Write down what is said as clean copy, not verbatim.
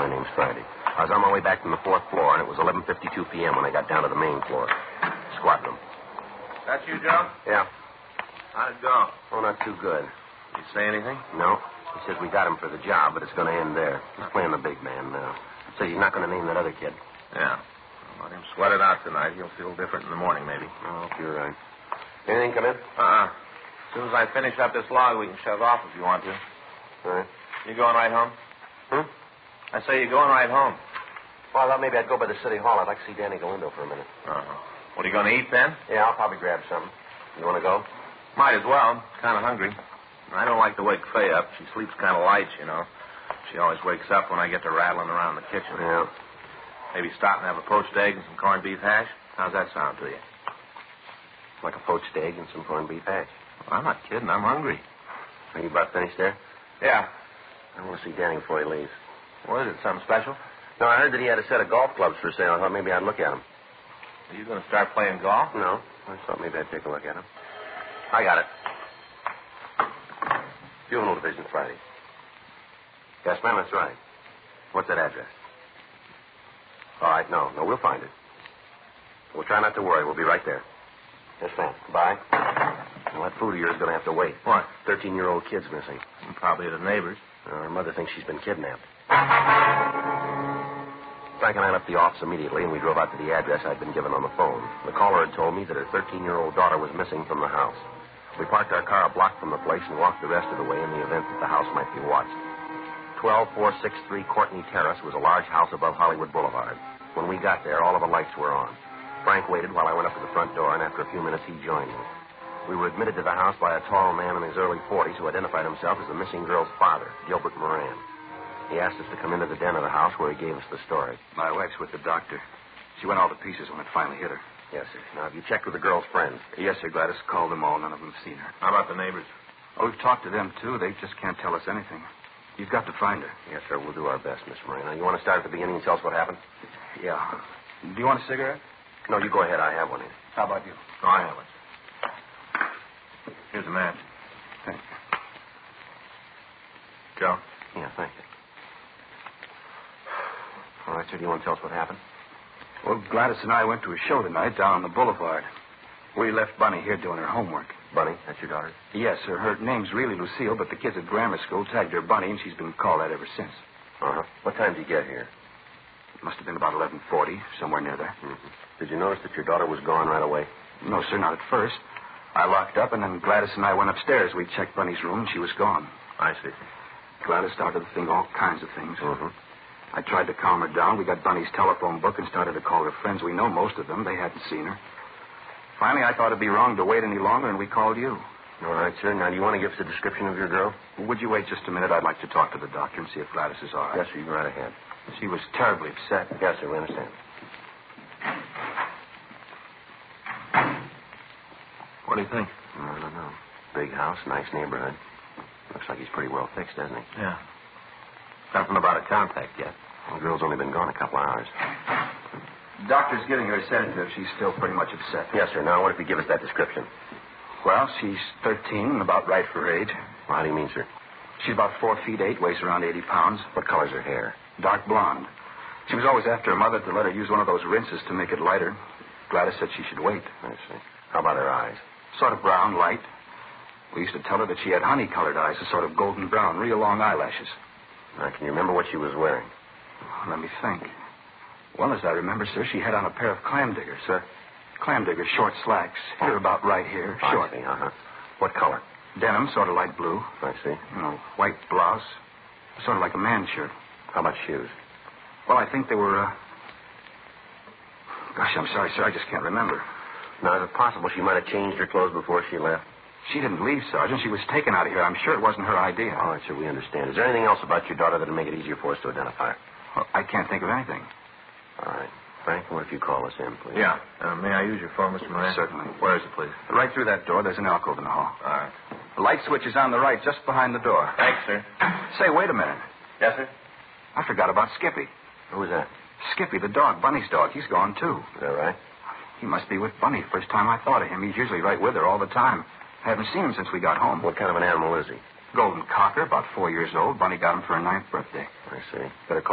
My name's Friday. I was on my way back from the fourth floor, and it was 11:52 p.m. when I got down to the main floor. Squat room. That you, Joe? Yeah. How'd it go? Oh, not too good. Did he say anything? No. He says we got him for the job, but it's going to end there. He's playing the big man now. Says he's not going to name that other kid. Yeah. Well, let him sweat it out tonight. He'll feel different in the morning, maybe. Oh, you're right. Anything come in? As soon as I finish up this log, we can shut off if you want to. All right. You going right home? I say you're going right home. Well, I thought maybe I'd go by the city hall. I'd like to see Danny Galindo for a minute. What are you going to eat then? Yeah, I'll probably grab something. You want to go? Might as well. Kind of hungry. I don't like to wake Faye up. She sleeps kind of light, you know. She always wakes up when I get to rattling around the kitchen. Yeah. Maybe stop and have a poached egg and some corned beef hash? How's that sound to you? Like a poached egg and some corned beef hash. Well, I'm not kidding. I'm hungry. Are you about finished there? Yeah. I want to see Danny before he leaves. What is it, something special? No, I heard that he had a set of golf clubs for sale. I thought maybe I'd look at them. Are you going to start playing golf? No. I thought maybe I'd take a look at them. I got it. Juvenile Division, Friday. Yes, ma'am, that's right. What's that address? All right, no, we'll find it. We'll try not to worry. We'll be right there. Yes, ma'am. Bye. Well, that food of yours is going to have to wait. What? 13-year-old kid's missing. Probably the neighbors. Her mother thinks she's been kidnapped. Frank and I left the office immediately, and we drove out to the address I'd been given on the phone. The caller had told me that her 13-year-old daughter was missing from the house. We parked our car a block from the place and walked the rest of the way in the event that the house might be watched. 12463 Courtney Terrace was a large house above Hollywood Boulevard. When we got there, all of the lights were on. Frank waited while I went up to the front door, and after a few minutes, he joined me. We were admitted to the house by a tall man in his early 40s who identified himself as the missing girl's father, Gilbert Moran. He asked us to come into the den of the house where he gave us the story. My wife's with the doctor. She went all to pieces when it finally hit her. Yes, sir. Now, have you checked with the girl's friends? Yes, sir. Gladys called them all. None of them have seen her. How about the neighbors? Oh, we've talked to them, too. They just can't tell us anything. You've got to find her. Yes, sir. We'll do our best, Miss Moran. Now, you want to start at the beginning and tell us what happened? Yeah. Do you want a cigarette? No, you go ahead. I have one here. How about you? Oh, I have it. Here's a match. Thank you. Joe? Yeah, thank you. All right, sir. Do you want to tell us what happened? Well, Gladys and I went to a show tonight down on the boulevard. We left Bunny here doing her homework. Bunny? That's your daughter? Yes, sir. Her name's really Lucille, but the kids at grammar school tagged her Bunny, and she's been called that ever since. Uh-huh. What time did you get here? It must have been about 11:40, somewhere near there. Mm-hmm. Did you notice that your daughter was gone right away? No, sir, not at first. I locked up, and then Gladys and I went upstairs. We checked Bunny's room, and she was gone. I see. Gladys started to think all kinds of things. Mm-hmm. I tried to calm her down. We got Bunny's telephone book and started to call her friends. We know most of them. They hadn't seen her. Finally, I thought it'd be wrong to wait any longer, and we called you. All right, sir. Now, do you want to give us a description of your girl? Would you wait just a minute? I'd like to talk to the doctor and see if Gladys is all right. Yes, sir. You go right ahead. She was terribly upset. Yes, sir. We understand. What do you think? I don't know. Big house, nice neighborhood. Looks like he's pretty well fixed, doesn't he? Yeah. Nothing about a contact yet. The girl's only been gone a couple hours. The doctor's giving her a sedative. She's still pretty much upset. Yes, sir. Now, what if you give us that description? Well, she's 13 and about right for her age. Well, how do you mean, sir? She's about 4 feet 8, weighs around 80 pounds. What color's her hair? Dark blonde. She was always after her mother to let her use one of those rinses to make it lighter. Gladys said she should wait. I see. How about her eyes? Sort of brown, light. We used to tell her that she had honey-colored eyes, a sort of golden brown, real long eyelashes. Now, can you remember what she was wearing? Let me think. Well, as I remember, sir, she had on a pair of clam diggers. Sir? Clam diggers, short slacks. Hit her about right here. Short. I see, uh-huh. What color? Denim, sort of light blue. I see. You know, white blouse. Sort of like a man's shirt. How about shoes? Well, I think they were, Gosh, I'm sorry, sir. I just can't remember. Now, is it possible she might have changed her clothes before she left? She didn't leave, Sergeant. She was taken out of here. I'm sure it wasn't her idea. All right, sir, we understand. Is there anything else about your daughter that would make it easier for us to identify her? Well, I can't think of anything. All right. Frank, what if you call us in, please? Yeah. May I use your phone, Mr. Moran? Certainly. Where is it, please? Right through that door, there's an alcove in the hall. All right. The light switch is on the right, just behind the door. Thanks, sir. Say, wait a minute. Yes, sir? I forgot about Skippy. Who's that? Skippy, the dog, Bunny's dog. He's gone, too. Is that right? He must be with Bunny. First time I thought of him. He's usually right with her all the time. I haven't seen him since we got home. What kind of an animal is he? Golden cocker, about 4 years old. Bunny got him for her 9th birthday. I see. Better call